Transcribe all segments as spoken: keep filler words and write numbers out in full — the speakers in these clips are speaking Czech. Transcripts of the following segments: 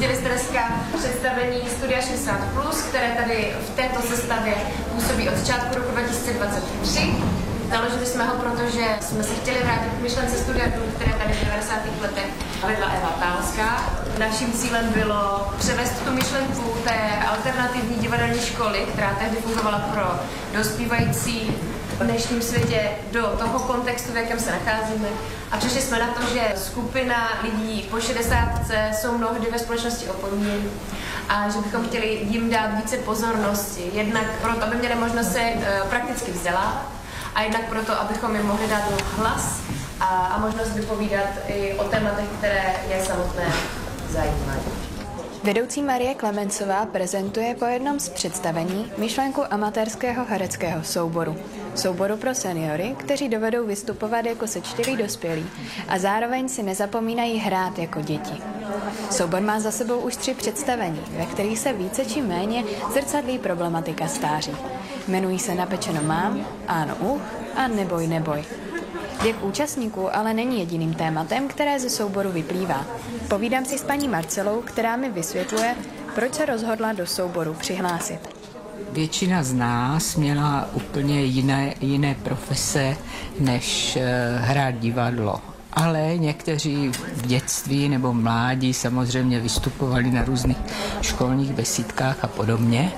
Viděli jste dneska představení Studia šedesát plus, které tady v této sestavě působí od začátku roku dva tisíce dvacet tři. Založili jsme ho, protože jsme se chtěli vrátit k myšlence Studia Dům, které tady v devadesátých letech vedla Eva Pálská. Naším cílem bylo převést tu myšlenku té alternativní divadelní školy, která tehdy fungovala pro dospívající v dnešním světě, do toho kontextu, v jakém se nacházíme. A přišli jsme na to, že skupina lidí po šedesátce jsou mnohdy ve společnosti opomíjení a že bychom chtěli jim dát více pozornosti. Jednak proto, aby měli možnost se prakticky vzdělávat, a jednak proto, abychom jim mohli dát hlas a, a možnost vypovídat i o tématech, které je samotné zajímají. Vedoucí Marie Klemencová prezentuje po jednom z představení myšlenku amatérského hereckého souboru. Souboru pro seniory, kteří dovedou vystupovat jako sečtělí dospělí a zároveň si nezapomínají hrát jako děti. Soubor má za sebou už tři představení, ve kterých se více či méně zrcadlí problematika stáří. Jmenují se Napečeno mám, Áno uch a Neboj, neboj. Věk účastníků ale není jediným tématem, které ze souboru vyplývá. Povídám si s paní Marcelou, která mi vysvětluje, proč se rozhodla do souboru přihlásit. Většina z nás měla úplně jiné, jiné profese, než hrát divadlo. Ale někteří v dětství nebo mládí samozřejmě vystupovali na různých školních besídkách a podobně.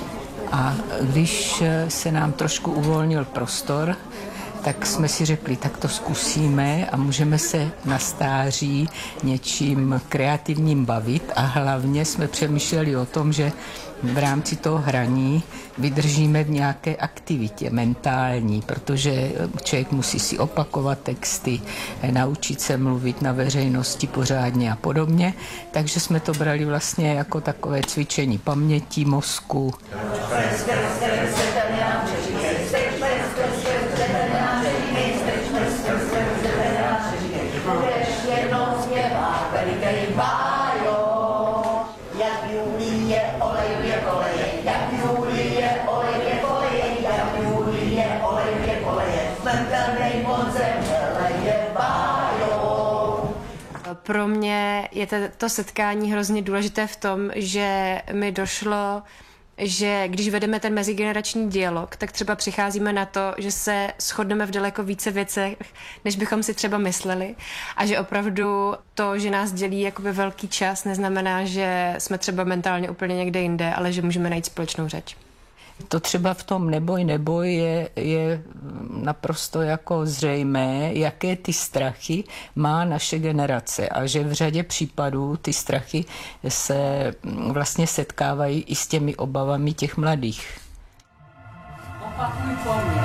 A když se nám trošku uvolnil prostor, tak jsme si řekli, tak to zkusíme a můžeme se na stáří něčím kreativním bavit a hlavně jsme přemýšleli o tom, že v rámci toho hraní vydržíme v nějaké aktivitě mentální, protože člověk musí si opakovat texty, naučit se mluvit na veřejnosti pořádně a podobně, takže jsme to brali vlastně jako takové cvičení paměti, mozku. Pro mě je to setkání hrozně důležité v tom, že mi došlo, že když vedeme ten mezigenerační dialog, tak třeba přicházíme na to, že se shodneme v daleko více věcech, než bychom si třeba mysleli. A že opravdu to, že nás dělí jakoby velký čas, neznamená, že jsme třeba mentálně úplně někde jinde, ale že můžeme najít společnou řeč. To třeba v tom Neboj, neboj je, je naprosto jako zřejmé, jaké ty strachy má naše generace a že v řadě případů ty strachy se vlastně setkávají i s těmi obavami těch mladých. Opakuj po mně.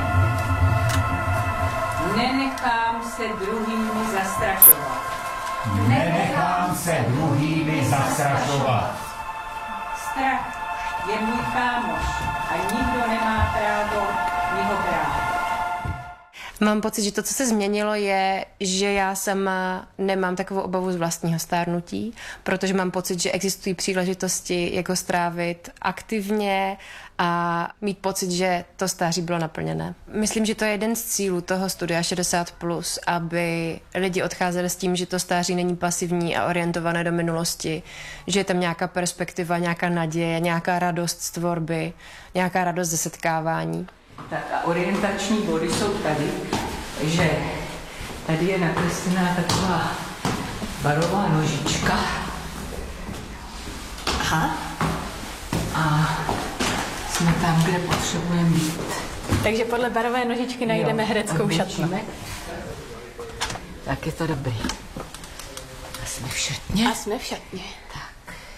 Nenechám se druhými zastrašovat. Nenechám se druhými zastrašovat. Strach je můj kámoš a nikdo nemá právo mi ho brát. Mám pocit, že to, co se změnilo, je, že já sama nemám takovou obavu z vlastního stárnutí, protože mám pocit, že existují příležitosti, jak ho strávit aktivně a mít pocit, že to stáří bylo naplněné. Myslím, že to je jeden z cílů toho Studia šedesát plus, aby lidi odcházeli s tím, že to stáří není pasivní a orientované do minulosti, že je tam nějaká perspektiva, nějaká naděje, nějaká radost z tvorby, nějaká radost ze setkávání. Tak a orientační body jsou tady, že tady je nakreslená taková barová nožička. Aha. A jsme tam, kde potřebujeme být. Takže podle barové nožičky najdeme jo, hereckou šatnu. Tak je to dobrý. A jsme v šatně. A jsme v šatně. Tak.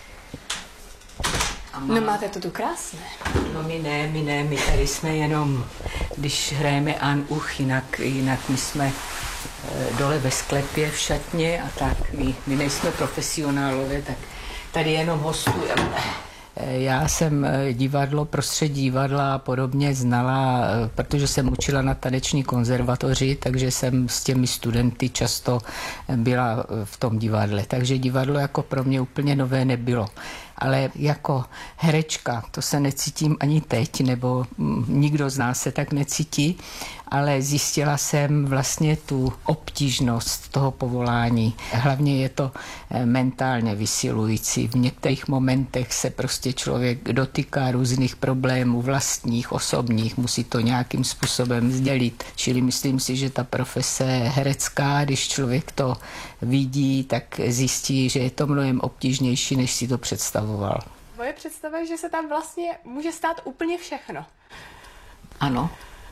Má... No máte to tu krásné. No my ne, my ne, my tady jsme jenom, když hrajeme Áno uch, jinak, jinak my jsme e, dole ve sklepě v šatně a tak, my, my nejsme profesionálové, tak tady jenom hostujeme. E, já jsem divadlo, prostředí divadla a podobně znala, e, protože jsem učila na taneční konzervatoři, takže jsem s těmi studenty často byla v tom divadle, takže divadlo jako pro mě úplně nové nebylo. ale jako herečka to se necítím ani teď, nebo nikdo z nás se tak necítí, ale zjistila jsem vlastně tu obtížnost toho povolání. Hlavně je to mentálně vysilující. V některých momentech se prostě člověk dotýká různých problémů vlastních, osobních, musí to nějakým způsobem sdělit. Čili myslím si, že ta profese herecká, když člověk to vidí, tak zjistí, že je to mnohem obtížnější, než si to představoval. Moje představa je, že se tam vlastně může stát úplně všechno. Ano.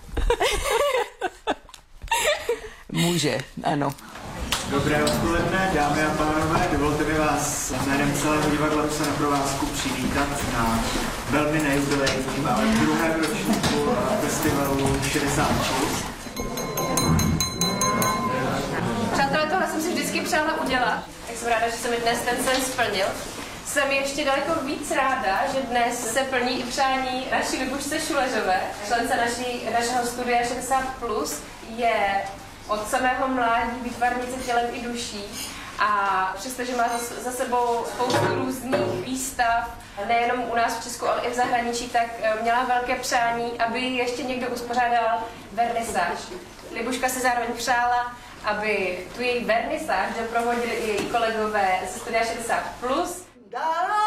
Může, ano. Dobré odpoledne, dámy a pánové, dovolte mi vás jménem celého divadla se na provázku přivítat na velmi nejubilejním, ale druhém ročníku festivalu šedesát plus. Přátelé, tohle jsem si vždycky přála udělat, tak jsem ráda, že se mi dnes ten sen splnil. Jsem ještě daleko víc ráda, že dnes se plní i přání naší Libušce Šuleřové, člence naší, našeho studia šedesát plus, je od samého mládí výtvarnice tělem i duší a přestože má za sebou spoustu různých výstav, nejenom u nás v Česku, ale i v zahraničí, tak měla velké přání, aby ještě někdo uspořádal vernisáž. Libuška si zároveň přála, aby tu její vernisáž doprovodili i její kolegové ze studia šedesát plus.